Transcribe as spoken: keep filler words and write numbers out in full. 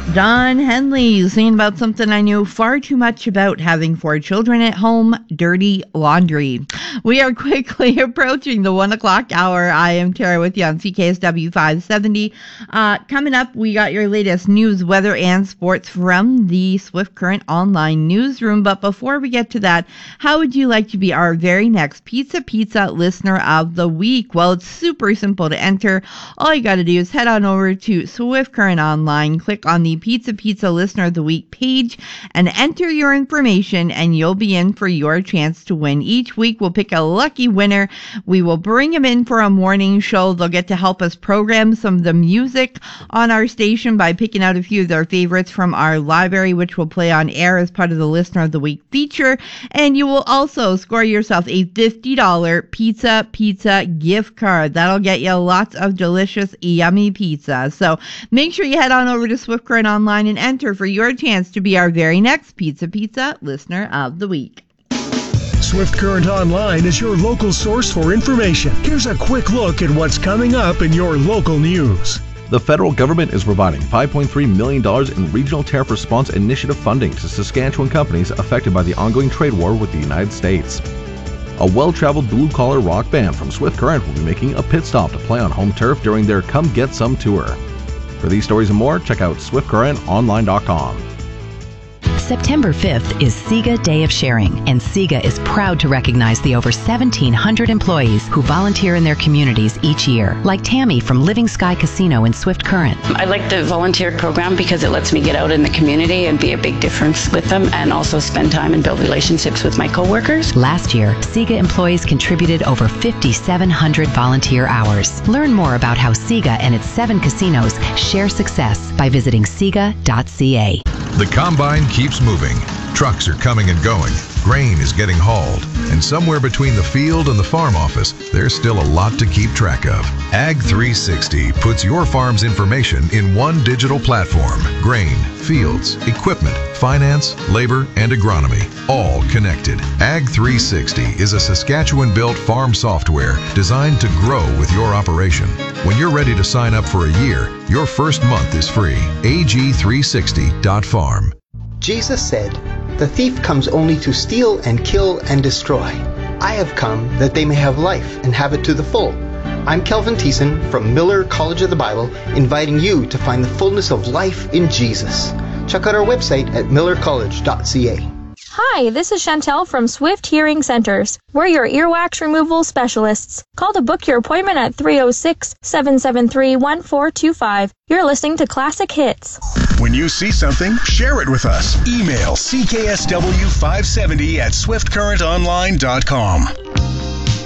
Don Henley singing about something I knew far too much about, having four children at home, dirty laundry. We are quickly approaching the one o'clock hour. I am Tara with you on C K S W five seventy. Uh, coming up, we got your latest news, weather, and sports from the Swift Current online newsroom. But before we get to that, how would you like to be our very next Pizza Pizza Listener of the Week? Well, it's super simple to enter. All you got to do is head on over to Swift Current Online, click on the Pizza Pizza Listener of the Week page, and enter your information, and you'll be in for your chance to win. Each week, we'll pick a lucky winner. We will bring them in for a morning show. They'll get to help us program some of the music on our station by picking out a few of their favorites from our library, which will play on air as part of the Listener of the Week feature. And you will also score yourself a fifty dollars Pizza Pizza gift card. That'll get you lots of delicious, yummy pizza. So make sure you head on over to Swift Current Online and enter for your chance to be our very next Pizza Pizza Listener of the Week. Swift Current Online is your local source for information. Here's a quick look at what's coming up in your local news. The federal government is providing five point three million dollars in Regional Tariff Response Initiative funding to Saskatchewan companies affected by the ongoing trade war with the United States. A well-traveled blue-collar rock band from Swift Current will be making a pit stop to play on home turf during their Come Get Some tour. For these stories and more, check out swift current online dot com. September fifth is SIGA Day of Sharing, and SIGA is proud to recognize the over seventeen hundred employees who volunteer in their communities each year, like Tammy from Living Sky Casino in Swift Current. I like the volunteer program because it lets me get out in the community and be a big difference with them, and also spend time and build relationships with my coworkers. Last year, SIGA employees contributed over five thousand seven hundred volunteer hours. Learn more about how SIGA and its seven casinos share success by visiting siga dot c a. The combine keeps moving. Trucks are coming and going. Grain is getting hauled. And somewhere between the field and the farm office, there's still a lot to keep track of. Ag three sixty puts your farm's information in one digital platform. Grain, fields, equipment, finance, labor, and agronomy, all connected. Ag three sixty is a Saskatchewan-built farm software designed to grow with your operation. When you're ready to sign up for a year, your first month is free. A G three sixty dot farm. Jesus said, "The thief comes only to steal and kill and destroy. I have come that they may have life and have it to the full." I'm Kelvin Thiessen from Miller College of the Bible, inviting you to find the fullness of life in Jesus. Check out our website at miller college dot c a. Hi, this is Chantel from Swift Hearing Centers. We're your earwax removal specialists. Call to book your appointment at three oh six, seven seven three, one four two five. You're listening to Classic Hits. When you see something, share it with us. Email C K S W five seventy at swift current online dot com.